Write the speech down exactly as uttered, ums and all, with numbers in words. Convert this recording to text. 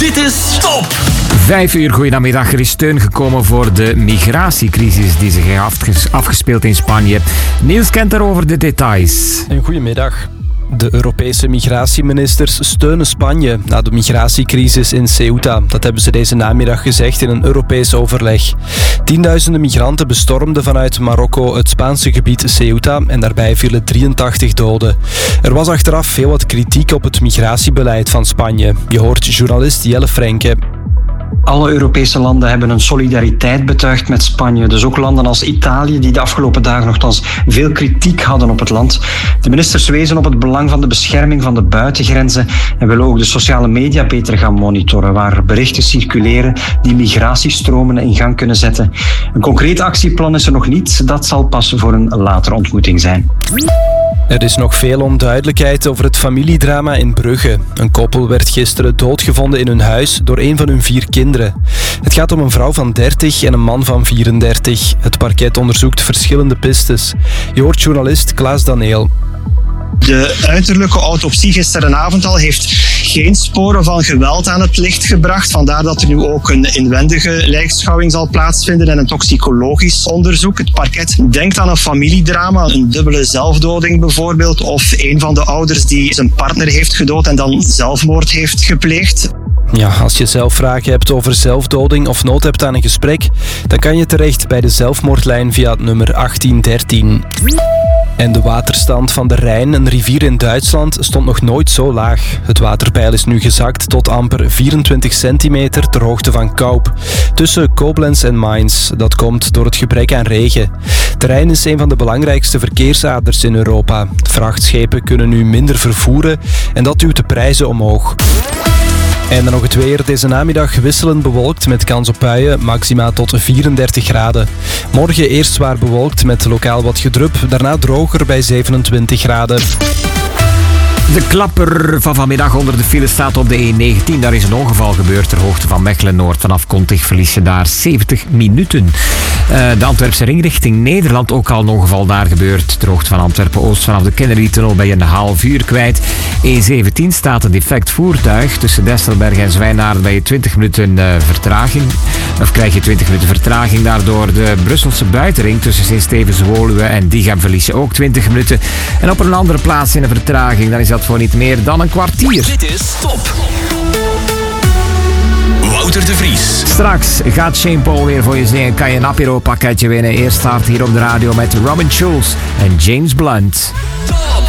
Dit is Top! Vijf uur, goedemiddag. Er is steun gekomen voor de migratiecrisis die zich heeft afgespeeld in Spanje. Niels kent daarover de details. Een goedemiddag. De Europese migratieministers steunen Spanje na de migratiecrisis in Ceuta. Dat hebben ze deze namiddag gezegd in een Europees overleg. Tienduizenden migranten bestormden vanuit Marokko het Spaanse gebied Ceuta en daarbij vielen drieëntachtig doden. Er was achteraf heel wat kritiek op het migratiebeleid van Spanje. Je hoort journalist Jelle Frenke. Alle Europese landen hebben een solidariteit betuigd met Spanje. Dus ook landen als Italië, die de afgelopen dagen nogthans veel kritiek hadden op het land. De ministers wezen op het belang van de bescherming van de buitengrenzen en willen ook de sociale media beter gaan monitoren, waar berichten circuleren die migratiestromen in gang kunnen zetten. Een concreet actieplan is er nog niet. Dat zal pas voor een latere ontmoeting zijn. Er is nog veel onduidelijkheid over het familiedrama in Brugge. Een koppel werd gisteren doodgevonden in hun huis door een van hun vier kinderen. Het gaat om een vrouw van dertig en een man van vierendertig. Het parket onderzoekt verschillende pistes. Je hoort journalist Klaas Daneel. De uiterlijke autopsie gisterenavond al heeft geen sporen van geweld aan het licht gebracht. Vandaar dat er nu ook een inwendige lijkschouwing zal plaatsvinden en een toxicologisch onderzoek. Het parket denkt aan een familiedrama, een dubbele zelfdoding bijvoorbeeld, of een van de ouders die zijn partner heeft gedood en dan zelfmoord heeft gepleegd. Ja, als je zelf vragen hebt over zelfdoding of nood hebt aan een gesprek, dan kan je terecht bij de zelfmoordlijn via het nummer achttien dertien. En de waterstand van de Rijn, een rivier in Duitsland, stond nog nooit zo laag. Het waterpeil is nu gezakt tot amper vierentwintig centimeter ter hoogte van Kaup, tussen Koblenz en Mainz. Dat komt door het gebrek aan regen. De Rijn is een van de belangrijkste verkeersaders in Europa. Vrachtschepen kunnen nu minder vervoeren en dat duwt de prijzen omhoog. En dan nog het weer. Deze namiddag wisselend bewolkt met kans op buien, maxima tot vierendertig graden. Morgen eerst zwaar bewolkt met lokaal wat gedrup, daarna droger bij zevenentwintig graden. De klapper van vanmiddag onder de file staat op de E negentien. Daar is een ongeval gebeurd ter hoogte van Mechelen-Noord. Vanaf Kontig verlies je daar zeventig minuten. Uh, de Antwerpse ring richting Nederland, ook al een ongeval daar gebeurd. Ter hoogte van Antwerpen-Oost vanaf de Kennedy-tunnel ben je een half uur kwijt. E zeventien staat een defect voertuig. Tussen Destelberg en Zwijnaarden ben je twintig minuten uh, vertraging. Of krijg je twintig minuten vertraging. Daardoor de Brusselse buitenring tussen Sint-Stevens-Woluwe en Diegem verlies je ook twintig minuten. En op een andere plaats in een vertraging, dan is dat voor niet meer dan een kwartier. Dit is Top. Wouter de Vries. Straks gaat Shane Paul weer voor je zingen. Kan je een Apiro pakketje winnen. Eerst start hier op de radio met Robin Schulz en James Blunt.